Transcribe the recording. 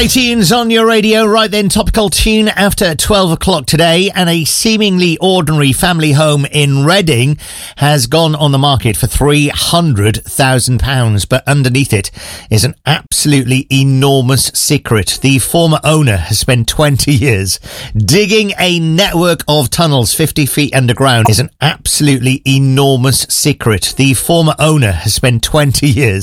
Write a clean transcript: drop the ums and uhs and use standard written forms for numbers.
Play tunes on your radio. Right then, topical tune after 12 o'clock today, and a seemingly ordinary family home in Reading has gone on the market for £300,000, but underneath it is an absolutely enormous secret. The former owner has spent 20 years digging a network of tunnels 50 feet underground. Is an absolutely enormous secret. The former owner has spent 20 years